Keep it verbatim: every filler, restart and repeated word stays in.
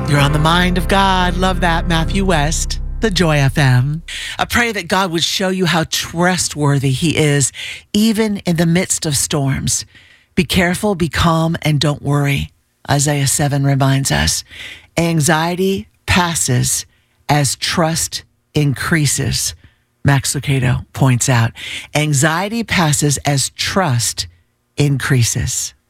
You're on the mind of God. Love that, Matthew West, the Joy F M. I pray that God would show you how trustworthy he is, even in the midst of storms. Be careful, be calm, and don't worry. Isaiah seven reminds us. Anxiety passes as trust increases. Max Lucado points out. Anxiety passes as trust increases.